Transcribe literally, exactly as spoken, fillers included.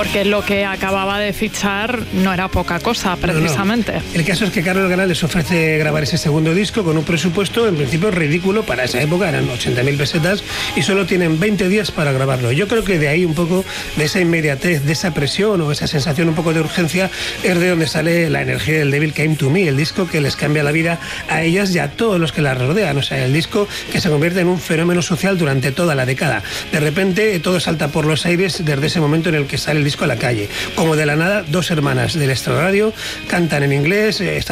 porque lo que acababa de fichar no era poca cosa, precisamente. No, no. El caso es que Carlos Gardel les ofrece grabar ese segundo disco con un presupuesto en principio ridículo para esa época, eran ochenta mil pesetas, y solo tienen veinte días para grabarlo. Yo creo que de ahí un poco, de esa inmediatez, de esa presión o esa sensación un poco de urgencia, es de donde sale La energía del Devil Came to Me, el disco que les cambia la vida a ellas y a todos los que las rodean. O sea, el disco que se convierte en un fenómeno social durante toda la década. De repente todo salta por los aires desde ese momento en el que sale el disco a la calle. Como de la nada, dos hermanas del extrarradio cantan en inglés, eh,